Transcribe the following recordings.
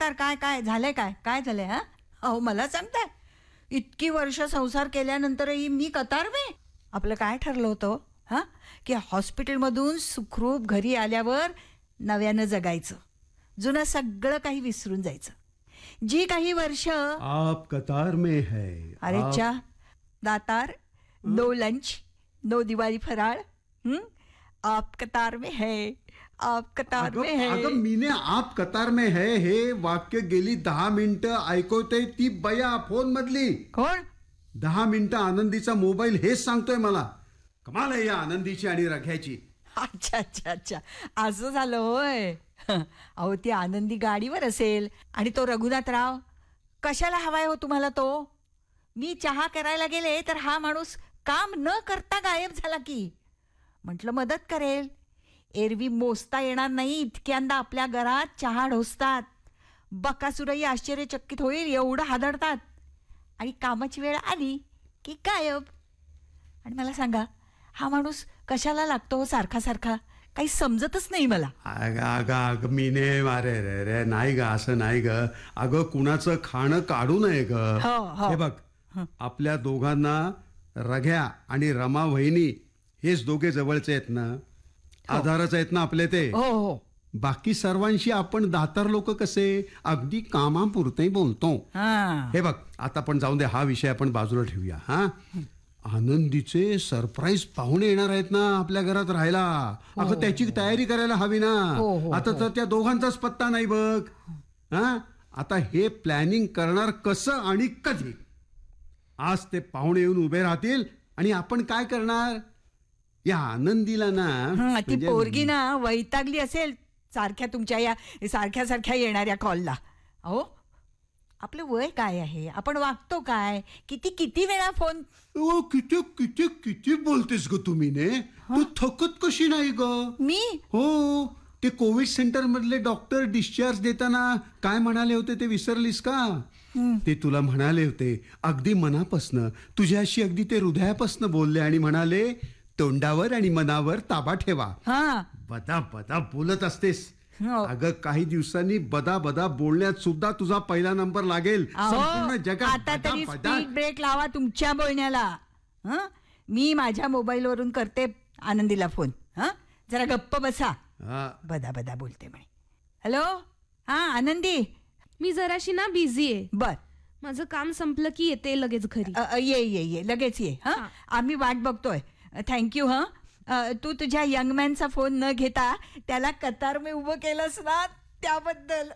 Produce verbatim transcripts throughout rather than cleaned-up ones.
नमस्कार. काय काय झालंय? काय काय झालंय? हा अहो मला सांगताय, इतकी वर्ष संसार केल्यानंतरही मी कतारमे. आपलं काय ठरलं होतं हा, की हॉस्पिटलमधून सुखरूप घरी आल्यावर नव्यानं जगायचं, जुनं सगळं काही विसरून जायचं. जी काही वर्ष आप कतार में है. अरे आप... चा Datar, no lunch, no Diwali फराळ. हं? आप कतार में है, आप कतार में है. अगं मीने आप कतार में है हे वाक्य गेली दहा मिनिटं ऐकवते ती बया फोन मधली. कोण? दहा मिनिटं आनंदीचा मोबाईल हेच सांगतोय मला. कमाल आहे या आनंदीची आणि रघ्याची. अच्छा अच्छा अच्छा, असं झालं होय. अहो ती आनंदी गाडीवर असेल आणि तो रघुनाथराव कशाला हवाय हो तुम्हाला तो? मी चहा करायला गेले तर हा माणूस काम न करता गायब झाला की. म्हटलं मदत करेल. एरवी मोजता येणार नाही इतक्यांदा आपल्या घरात चहा ढोसतात. बकासुरही आश्चर्यचकित होईल एवढं हादरतात. आणि कामाची वेळ आली की गायब. आणि मला सांगा, हा माणूस कशाला लागतो सारखा सारखा? काही समजतच नाही मला. अगं अगं अगं मीने अरे रे रे नाही ग, असं नाही ग. अगं कुणाचं खाणं काढू नये ग. हो, हो. हे बघ, आपल्या दोघांना रघ्या आणि रमा वहिनी हेच दोघे जवळचे आहेत ना, आधारच आहेत ना आपले ते. हो हो. बाकी सर्वांशी आपण दातार लोक कसे अगदी कामापुरते बोलतो. हा. हे बघ, आता पण जाऊन दे, हा विषय आपण बाजूला ठेवूया. हा, आनंदीचे सरप्राईज पाहुणे येणार आहेत ना आपल्या घरात राहायला. अगं त्याची तयारी करायला हवी ना. हो, हो, आता तर त्या दोघांचाच पत्ता नाही बघ. हा, आता हे प्लॅनिंग करणार कसं आणि कधी? आज ते पाहुणे येऊन उभे राहतील आणि आपण काय करणार? या आनंदीला ना, हं, ती म्हणजे- पोरगी ना वैतागली असेल सारख्या तुमच्या या सारख्या सारख्या येणाऱ्या कॉलला. अहो आपलं वय काय आहे, आपण वागतो काय, किती किती वेळा फोन. ओ, किती किती किती बोलतेस ग तुम्ही ने. तू थकत कशी नाही ग? मी हो, ते कोविड सेंटर मधले डॉक्टर डिस्चार्ज देताना काय म्हणाले होते ते विसरलीस का? ते तुला म्हणाले होते अगदी मनापासनं, तुझ्याशी अगदी ते हृदयापासनं बोलले आणि म्हणाले, तोंडावर आणि मनावर ताबा ठेवा. हा बदा बदा बोलत असतेस. हो. अगं काही दिवसांनी बदा बदा बोलण्यात सुद्धा तुझा पहिला नंबर लागेल. संपूर्ण जगात आता बदा तरी बदा. स्पीड ब्रेक लावा तुमच्या बोलण्याला. हं? मी माझ्या मोबाईलवरून करते आनंदीला फोन. हं? जरा गप्प बसा. हा. बदा बदा बोलते म्हणे. हॅलो, हा आनंदी. मी जराशी ना बिझी आहे. बर, माझं काम संपलं की येते लगेच घरी. अ, अ, ये ये ये लगेच ये. हा, हा. आम्ही वाट बघतोय. थँक्यू. हा, तू तुझ्या यंग मॅनचा फोन न घेता त्याला कतार मी उभं केलंस ना त्याबद्दल.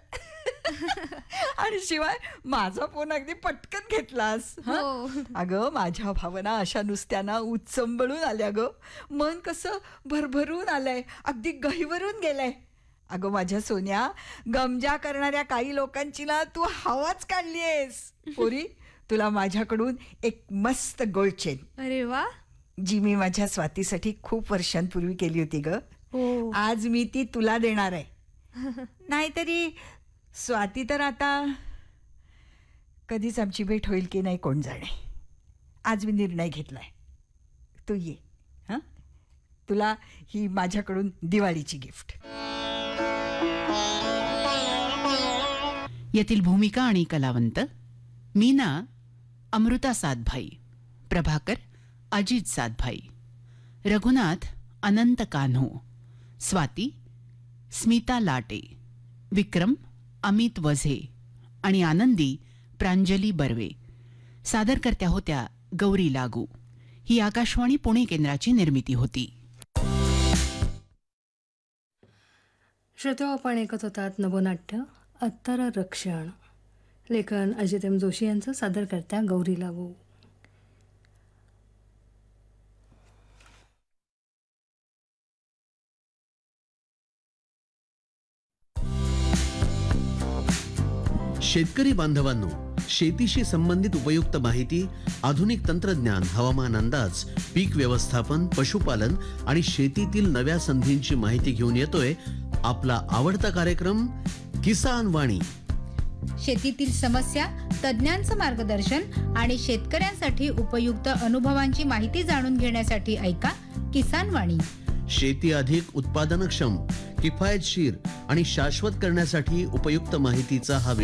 आणि शिवाय माझा फोन अगदी पटकन घेतलास. हं? हो. अगं माझ्या भावना अशा नुसत्याना उच्चंबळून आल्या ग. मन कसं भरभरून आलंय, अगदी गहिवरून गेलंय. अगं माझ्या सोन्या, गमजा करणाऱ्या काही लोकांची ना तू हवाच काढलीयस. पोरी, तुला माझ्याकडून एक मस्त गोल्ड चेन, अरे वा. जी मी माझ्या स्वातीसाठी खूप वर्षांपूर्वी केली होती ग. हो. आज मी ती तुला देणार आहे. नाहीतरी स्वाती तर आता कधीच आमची भेट होईल की नाही कोण जाणे. आज मी निर्णय घेतलाय, तू ये. हं, तुला ही माझ्याकडून दिवाळीची गिफ्ट. यातील भूमिका आणि कलावंत: मीना अमृता सातभाई, प्रभाकर अजित सातभाई, रघुनाथ अनंत कान्हो, स्वाती स्मिता लाटे, विक्रम अमित वझे आणि आनंदी प्रांजली बर्वे. सादरकर्त्या होत्या गौरी लागू. ही आकाशवाणी पुणे केंद्राची निर्मिती होती. श्रोते, आपण ऐकत होतात नवनाट्य अत्तर रक्षण. लेखन अजित एम जोशी यांचं, सादरकर्त्या गौरी लागू. शेतकरी बांधवांनो, शेतीशी संबंधित उपयुक्त माहिती, आधुनिक तंत्रज्ञान, हवामान अंदाज, पीक व्यवस्थापन, पशुपालन आणि शेतीतील नव्या संधींची माहिती घेऊन येतोय आपला आवडता कार्यक्रम किसान वाणी. शेतीतील समस्या, तज्ञांचं मार्गदर्शन आणि शेतकऱ्यांसाठी उपयुक्त अनुभवांची माहिती जाणून घेण्यासाठी ऐका किसान वाणी. शेती अधिक उत्पादनक्षम, किफायतशीर आणि शाश्वत करण्यासाठी उपयुक्त माहितीचा हा